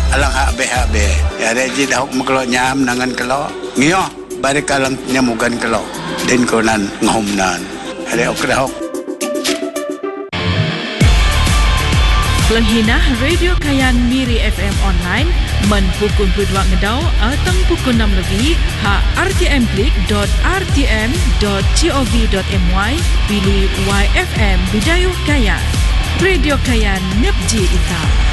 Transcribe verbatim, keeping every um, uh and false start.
alang habe-habe. Ya reji dahok maklo nyam nangan kelo. Ngio bari kalang nyamugan kelo. Den konan ngahumnan. Ada ok dahok. Langhinah Radio Kayan Miri F M online men pukul dua ngedau atau pukul enam lebih ha r t m klik dot r t m dot gov dot my pilih Y F M Bidayuh Kayan. Radio Kayan Nepji Ita.